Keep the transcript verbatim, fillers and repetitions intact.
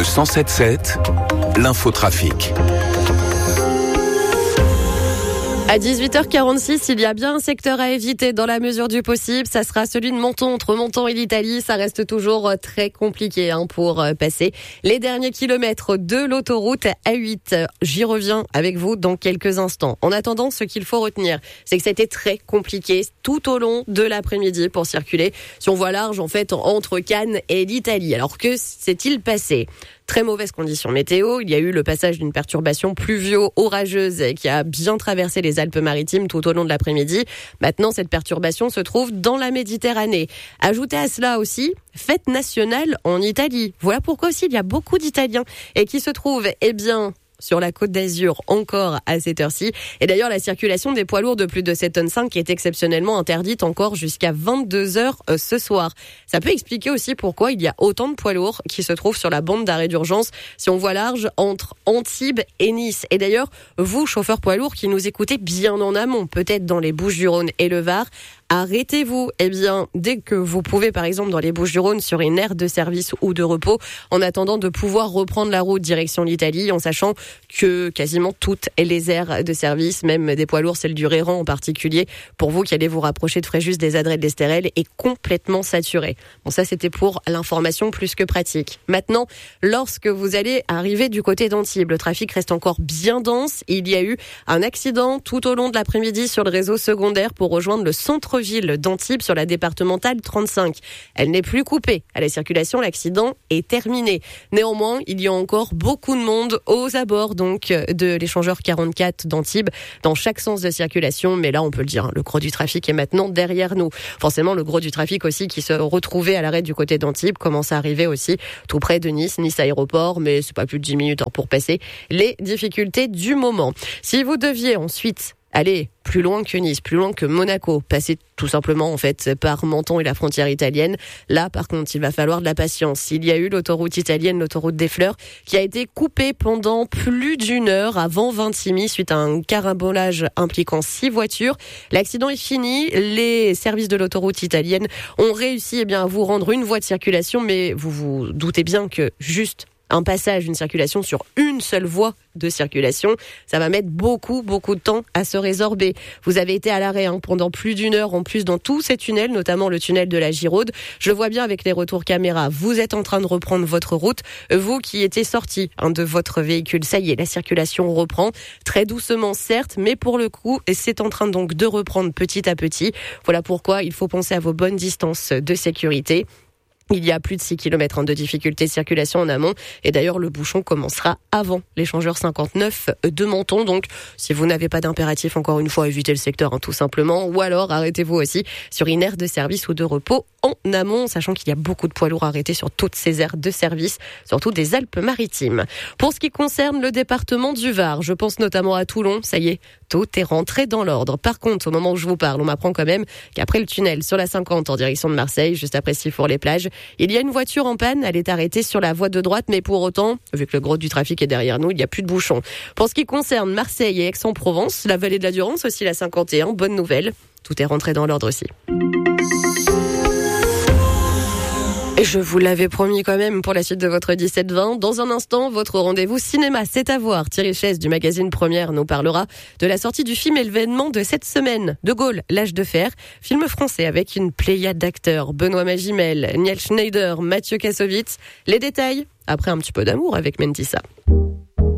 cent sept sept, l'infotrafic. À dix-huit heures quarante-six, il y a bien un secteur à éviter dans la mesure du possible. Ça sera celui de Menton, entre Menton et l'Italie. Ça reste toujours très compliqué hein, pour passer les derniers kilomètres de l'autoroute A huit. J'y reviens avec vous dans quelques instants. En attendant, ce qu'il faut retenir, c'est que c'était très compliqué tout au long de l'après-midi pour circuler. Si on voit large, en fait, entre Cannes et l'Italie. Alors que s'est-il passé ? Très mauvaise condition météo. Il y a eu le passage d'une perturbation pluvio-orageuse qui a bien traversé les Alpes-Maritimes tout au long de l'après-midi. Maintenant, cette perturbation se trouve dans la Méditerranée. Ajoutez à cela aussi, fête nationale en Italie. Voilà pourquoi aussi il y a beaucoup d'Italiens et qui se trouvent, eh bien, sur la Côte d'Azur encore à cette heure-ci. Et d'ailleurs, la circulation des poids lourds de plus de sept tonnes cinq est exceptionnellement interdite encore jusqu'à vingt-deux heures ce soir. Ça peut expliquer aussi pourquoi il y a autant de poids lourds qui se trouvent sur la bande d'arrêt d'urgence, si on voit large, entre Antibes et Nice. Et d'ailleurs, vous, chauffeurs poids lourds qui nous écoutez bien en amont, peut-être dans les Bouches-du-Rhône et le Var, arrêtez-vous, eh bien, dès que vous pouvez, par exemple, dans les Bouches-du-Rhône, sur une aire de service ou de repos, en attendant de pouvoir reprendre la route direction l'Italie, en sachant que quasiment toutes les aires de service, même des poids lourds, celle du Réran en particulier, pour vous qui allez vous rapprocher de Fréjus, des Adrets, de l'Estérel, est complètement saturée. Bon, ça, c'était pour l'information plus que pratique. Maintenant, lorsque vous allez arriver du côté d'Antibes, le trafic reste encore bien dense. Il y a eu un accident tout au long de l'après-midi sur le réseau secondaire pour rejoindre le centre-ville d'Antibes sur la départementale trente-cinq. Elle n'est plus coupée à la circulation, l'accident est terminé. Néanmoins, il y a encore beaucoup de monde aux abords donc de l'échangeur quarante-quatre d'Antibes dans chaque sens de circulation, mais là on peut le dire, le gros du trafic est maintenant derrière nous. Forcément, le gros du trafic aussi qui se retrouvait à l'arrêt du côté d'Antibes commence à arriver aussi tout près de Nice, Nice aéroport, mais c'est pas plus de dix minutes pour passer les difficultés du moment. Si vous deviez ensuite aller plus loin que Nice, plus loin que Monaco, passer tout simplement en fait par Menton et la frontière italienne. Là, par contre, il va falloir de la patience. Il y a eu l'autoroute italienne, l'autoroute des Fleurs, qui a été coupée pendant plus d'une heure avant Vintimille suite à un carambolage impliquant six voitures. L'accident est fini. Les services de l'autoroute italienne ont réussi eh bien, à vous rendre une voie de circulation, mais vous vous doutez bien que juste un passage, une circulation sur une seule voie de circulation, ça va mettre beaucoup, beaucoup de temps à se résorber. Vous avez été à l'arrêt hein, pendant plus d'une heure en plus dans tous ces tunnels, notamment le tunnel de la Giraude. Je le vois bien avec les retours caméra. Vous êtes en train de reprendre votre route. Vous qui étiez sorti hein, de votre véhicule, ça y est, la circulation reprend. Très doucement, certes, mais pour le coup, c'est en train donc de reprendre petit à petit. Voilà pourquoi il faut penser à vos bonnes distances de sécurité. Il y a plus de six kilomètres de difficulté de circulation en amont. Et d'ailleurs, le bouchon commencera avant l'échangeur cinquante-neuf de Menton. Donc, si vous n'avez pas d'impératif, encore une fois, évitez le secteur, hein, tout simplement. Ou alors, arrêtez-vous aussi sur une aire de service ou de repos en amont, sachant qu'il y a beaucoup de poids lourds arrêtés sur toutes ces aires de service, surtout des Alpes-Maritimes. Pour ce qui concerne le département du Var, je pense notamment à Toulon. Ça y est, tout est rentré dans l'ordre. Par contre, au moment où je vous parle, on m'apprend quand même qu'après le tunnel sur la cinquante en direction de Marseille, juste après Sifour-les-Plages, il y a une voiture en panne, elle est arrêtée sur la voie de droite, mais pour autant, vu que le gros du trafic est derrière nous, il n'y a plus de bouchons. Pour ce qui concerne Marseille et Aix-en-Provence, la vallée de la Durance, aussi la cinquante et un, bonne nouvelle, tout est rentré dans l'ordre aussi. Et je vous l'avais promis quand même pour la suite de votre dix-sept vingt. Dans un instant, votre rendez-vous cinéma, c'est à voir. Thierry Chess du magazine Première nous parlera de la sortie du film événement de cette semaine. De Gaulle, l'âge de fer. Film français avec une pléiade d'acteurs. Benoît Magimel, Niel Schneider, Mathieu Kassovitz. Les détails après un petit peu d'amour avec Mentissa.